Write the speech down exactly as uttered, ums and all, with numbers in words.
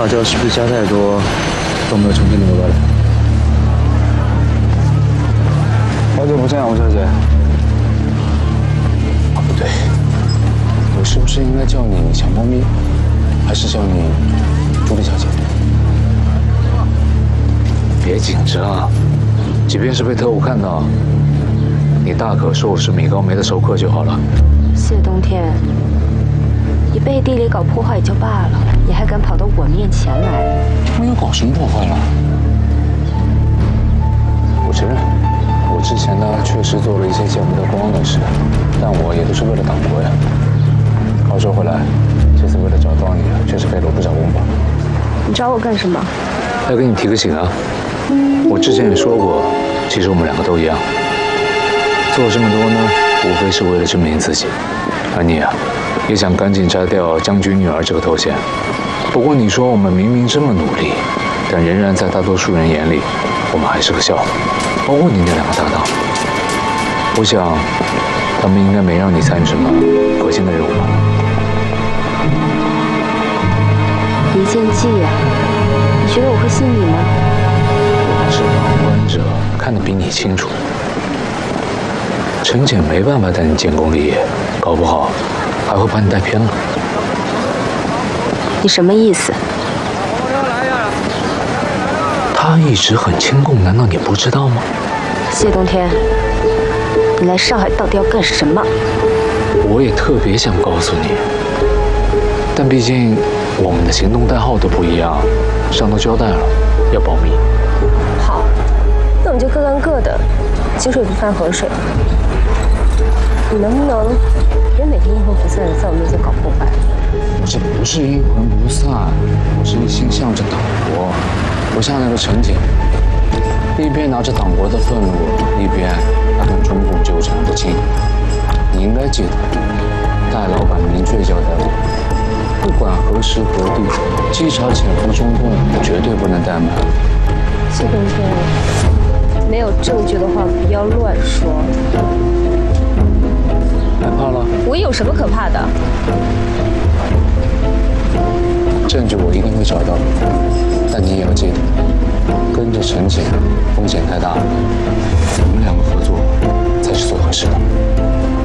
辣椒是不是加太多，都没有重庆那个味了？好久不见，吴小姐。啊，不对，我是不是应该叫你小猫咪，还是叫你朱莉小姐？别紧张，即便是被特务看到，你大可说我是米高梅的熟客就好了。 谢冬天，你背地里搞破坏也就罢了，你还敢跑到我面前来？ 没有搞什么破坏了。我承认，我之前呢确实做了一些见不得光的事，但我也都是为了党国呀。话说回来，这次为了找到你，确实费了我不少功夫。 你找我干什么？ 来给你提个醒啊。我之前也说过，其实我们两个都一样，做这么多呢，无非是为了证明自己。而你啊，也想赶紧摘掉将军女儿这个头衔。不过你说我们明明这么努力，但仍然在大多数人眼里，我们还是个笑话，包括你那两个搭档。我想，他们应该没让你参与什么核心的任务吧？ 离间计啊，你觉得我会信你吗？ 我是旁观者，看得比你清楚。陈简没办法带你建功立业，搞不好还会把你带偏了。 你什么意思？ 他一直很亲共，难道你不知道吗？ 谢冬天，你来上海到底要干什么？ 我也特别想告诉你，但毕竟我们的行动代号都不一样，上头交代了，要保密。 好，那我们就各干各的，井水不犯河水。你能不能别每天阴魂不散的在我面前搞破坏？ 我这不是阴魂不散，我是一心向着党国，不像那个陈简，一边拿着党国的愤怒，一边还跟中共纠缠不清。你应该记得，戴老板明确交代我，不管何时何地，稽查潜伏中共绝对不能怠慢。 谢冬天，没有证据的话不要乱说。 害怕了？ 我有什么可怕的？ 证据我一定会找到，但你也要记得，跟着陈简风险太大了，我们两个合作才是最合适的。